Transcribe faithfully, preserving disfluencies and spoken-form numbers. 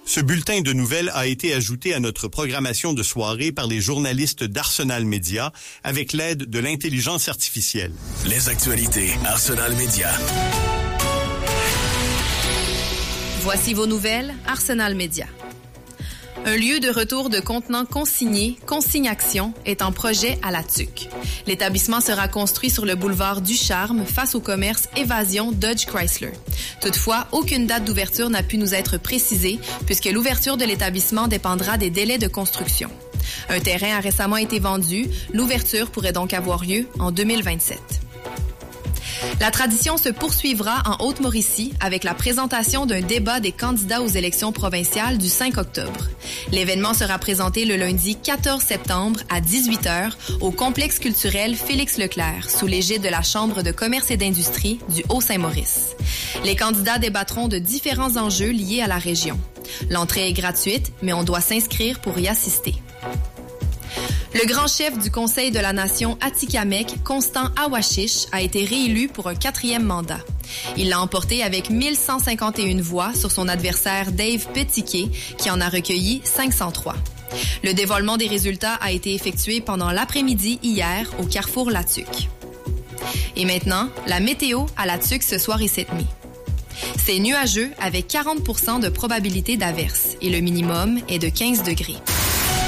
Ce bulletin de nouvelles a été ajouté à notre programmation de soirée par les journalistes d'Arsenal Média avec l'aide de l'intelligence artificielle. Les actualités Arsenal Média. Voici vos nouvelles Arsenal Média. Un lieu de retour de contenants consignés, Consigne-Action, est en projet à la Tuque. L'établissement sera construit sur le boulevard du Charme face au commerce Évasion Dodge Chrysler. Toutefois, aucune date d'ouverture n'a pu nous être précisée puisque l'ouverture de l'établissement dépendra des délais de construction. Un terrain a récemment été vendu. L'ouverture pourrait donc avoir lieu en deux mille vingt-sept. La tradition se poursuivra en Haute-Mauricie avec la présentation d'un débat des candidats aux élections provinciales du cinq octobre. L'événement sera présenté le lundi quatorze septembre à dix-huit heures au complexe culturel Félix Leclerc sous l'égide de la Chambre de commerce et d'industrie du Haut-Saint-Maurice. Les candidats débattront de différents enjeux liés à la région. L'entrée est gratuite, mais on doit s'inscrire pour y assister. Le grand chef du Conseil de la Nation Atikamekw, Constant Awashish, a été réélu pour un quatrième mandat. Il l'a emporté avec mille cent cinquante et une voix sur son adversaire Dave Petike, qui en a recueilli cinq cent trois. Le dévoilement des résultats a été effectué pendant l'après-midi hier au Carrefour La Tuque. Et maintenant, la météo à La Tuque ce soir et cette nuit. C'est nuageux avec quarante pour cent de probabilité d'averse et le minimum est de quinze degrés.